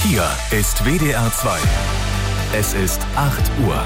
Hier ist WDR 2. Es ist 8 Uhr.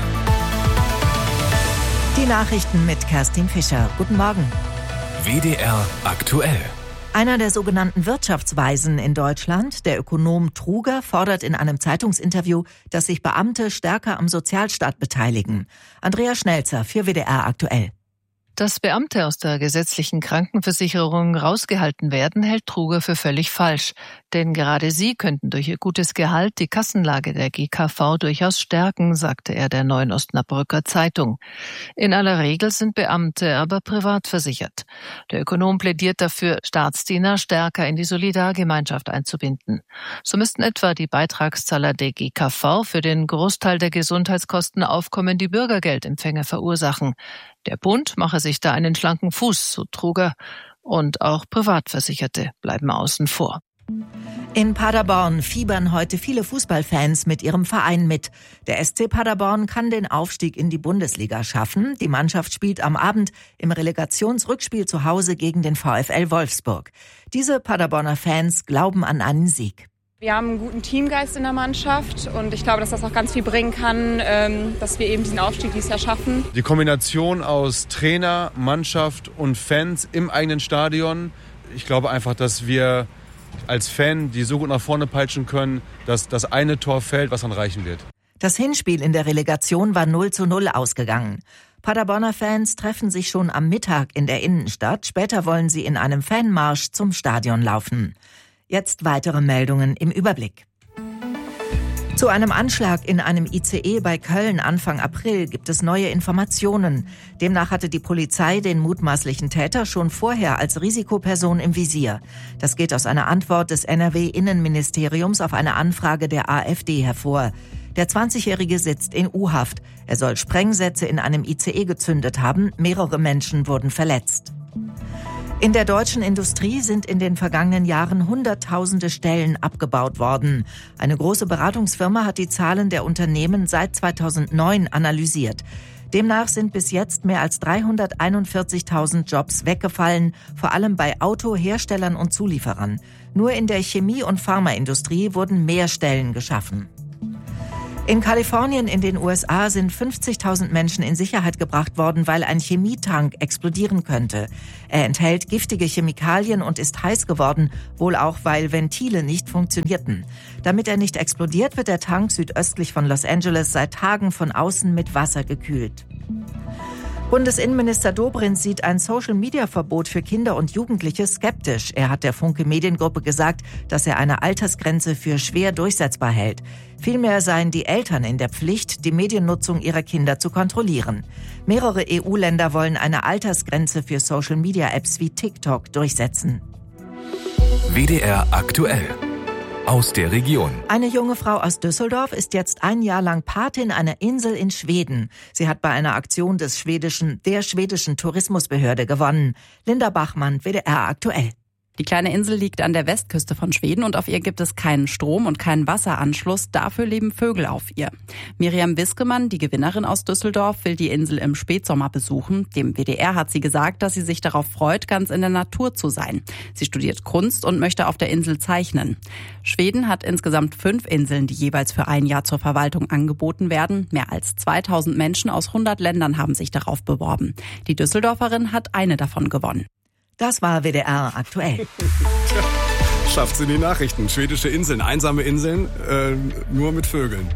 Die Nachrichten mit Kerstin Fischer. Guten Morgen. WDR aktuell. Einer der sogenannten Wirtschaftsweisen in Deutschland, der Ökonom Truger, fordert in einem Zeitungsinterview, dass sich Beamte stärker am Sozialstaat beteiligen. Andrea Schnelzer für WDR aktuell. Dass Beamte aus der gesetzlichen Krankenversicherung rausgehalten werden, hält Truger für völlig falsch. Denn gerade sie könnten durch ihr gutes Gehalt die Kassenlage der GKV durchaus stärken, sagte er der Neuen Osnabrücker Zeitung. In aller Regel sind Beamte aber privat versichert. Der Ökonom plädiert dafür, Staatsdiener stärker in die Solidargemeinschaft einzubinden. So müssten etwa die Beitragszahler der GKV für den Großteil der Gesundheitskosten aufkommende Bürgergeldempfänger verursachen. Der Bund mache sich da einen schlanken Fuß, so Truger, und auch Privatversicherte bleiben außen vor. In Paderborn fiebern heute viele Fußballfans mit ihrem Verein mit. Der SC Paderborn kann den Aufstieg in die Bundesliga schaffen. Die Mannschaft spielt am Abend im Relegationsrückspiel zu Hause gegen den VfL Wolfsburg. Diese Paderborner Fans glauben an einen Sieg. Wir haben einen guten Teamgeist in der Mannschaft und ich glaube, dass das auch ganz viel bringen kann, dass wir eben diesen Aufstieg dieses Jahr schaffen. Die Kombination aus Trainer, Mannschaft und Fans im eigenen Stadion. Ich glaube einfach, dass wir als Fan die so gut nach vorne peitschen können, dass das eine Tor fällt, was dann reichen wird. Das Hinspiel in der Relegation war 0:0 ausgegangen. Paderborner Fans treffen sich schon am Mittag in der Innenstadt. Später wollen sie in einem Fanmarsch zum Stadion laufen. Jetzt weitere Meldungen im Überblick. Zu einem Anschlag in einem ICE bei Köln Anfang April gibt es neue Informationen. Demnach hatte die Polizei den mutmaßlichen Täter schon vorher als Risikoperson im Visier. Das geht aus einer Antwort des NRW-Innenministeriums auf eine Anfrage der AfD hervor. Der 20-Jährige sitzt in U-Haft. Er soll Sprengsätze in einem ICE gezündet haben. Mehrere Menschen wurden verletzt. In der deutschen Industrie sind in den vergangenen Jahren Hunderttausende Stellen abgebaut worden. Eine große Beratungsfirma hat die Zahlen der Unternehmen seit 2009 analysiert. Demnach sind bis jetzt mehr als 341.000 Jobs weggefallen, vor allem bei Autoherstellern und Zulieferern. Nur in der Chemie- und Pharmaindustrie wurden mehr Stellen geschaffen. In Kalifornien in den USA sind 50.000 Menschen in Sicherheit gebracht worden, weil ein Chemietank explodieren könnte. Er enthält giftige Chemikalien und ist heiß geworden, wohl auch, weil Ventile nicht funktionierten. Damit er nicht explodiert, wird der Tank südöstlich von Los Angeles seit Tagen von außen mit Wasser gekühlt. Bundesinnenminister Dobrindt sieht ein Social-Media-Verbot für Kinder und Jugendliche skeptisch. Er hat der Funke Mediengruppe gesagt, dass er eine Altersgrenze für schwer durchsetzbar hält. Vielmehr seien die Eltern in der Pflicht, die Mediennutzung ihrer Kinder zu kontrollieren. Mehrere EU-Länder wollen eine Altersgrenze für Social-Media-Apps wie TikTok durchsetzen. WDR aktuell. Aus der Region. Eine junge Frau aus Düsseldorf ist jetzt ein Jahr lang Patin einer Insel in Schweden. Sie hat bei einer Aktion der schwedischen Tourismusbehörde gewonnen. Linda Bachmann, WDR aktuell. Die kleine Insel liegt an der Westküste von Schweden und auf ihr gibt es keinen Strom und keinen Wasseranschluss. Dafür leben Vögel auf ihr. Miriam Wiskemann, die Gewinnerin aus Düsseldorf, will die Insel im Spätsommer besuchen. Dem WDR hat sie gesagt, dass sie sich darauf freut, ganz in der Natur zu sein. Sie studiert Kunst und möchte auf der Insel zeichnen. Schweden hat insgesamt 5 Inseln, die jeweils für ein Jahr zur Verwaltung angeboten werden. Mehr als 2000 Menschen aus 100 Ländern haben sich darauf beworben. Die Düsseldorferin hat eine davon gewonnen. Das war WDR aktuell. Schafft's in die Nachrichten. Schwedische Inseln, einsame Inseln, nur mit Vögeln.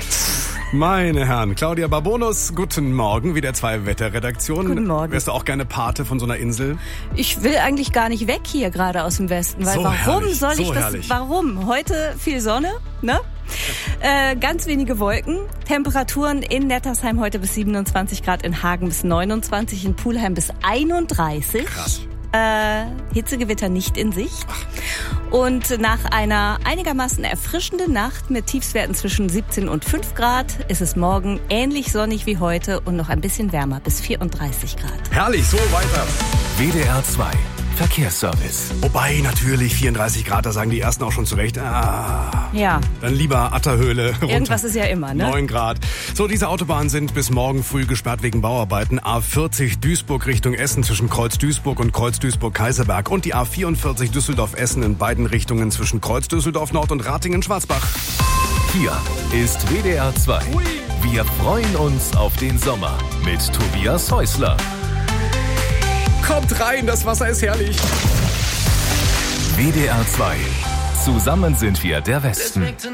Meine Herren, Claudia Barbonus, guten Morgen, wieder 2 Wetterredaktionen. Guten Morgen. Wärst du auch gerne Pate von so einer Insel? Ich will eigentlich gar nicht weg hier gerade aus dem Westen, weil So warum herrlich, soll ich so das? herrlich. Warum? Heute viel Sonne, ne? Ganz wenige Wolken. Temperaturen in Nettersheim heute bis 27 Grad, in Hagen bis 29, in Pulheim bis 31. Krass. Hitzegewitter nicht in Sicht. Und nach einer einigermaßen erfrischenden Nacht mit Tiefstwerten zwischen 17 und 5 Grad ist es morgen ähnlich sonnig wie heute und noch ein bisschen wärmer bis 34 Grad. Herrlich, so weiter. WDR 2. Verkehrsservice. Wobei natürlich 34 Grad, da sagen die Ersten auch schon zurecht. Ja. Dann lieber Atterhöhle runter. Irgendwas ist ja immer, ne? 9 Grad. So, diese Autobahnen sind bis morgen früh gesperrt wegen Bauarbeiten. A40 Duisburg Richtung Essen zwischen Kreuz Duisburg und Kreuz Duisburg-Kaiserberg. Und die A44 Düsseldorf-Essen in beiden Richtungen zwischen Kreuz Düsseldorf-Nord und Ratingen-Schwarzbach. Hier ist WDR 2. Wir freuen uns auf den Sommer mit Tobias Häusler. Kommt rein, das Wasser ist herrlich. WDR 2. Zusammen sind wir der Westen.